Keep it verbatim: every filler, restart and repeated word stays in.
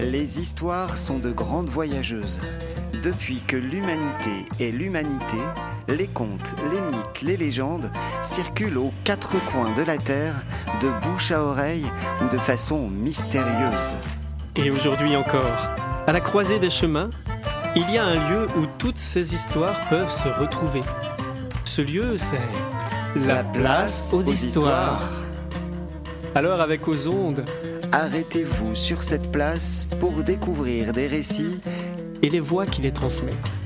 Les histoires sont de grandes voyageuses. Depuis que l'humanité est l'humanité, les contes, les mythes, les légendes circulent aux quatre coins de la Terre, de bouche à oreille ou de façon mystérieuse. Et aujourd'hui encore, à la croisée des chemins, il y a un lieu où toutes ces histoires peuvent se retrouver. Ce lieu, c'est la, La place place aux, aux histoires. histoires. Alors avec Aux Ondes Arrêtez-vous sur cette place pour découvrir des récits et les voix qui les transmettent.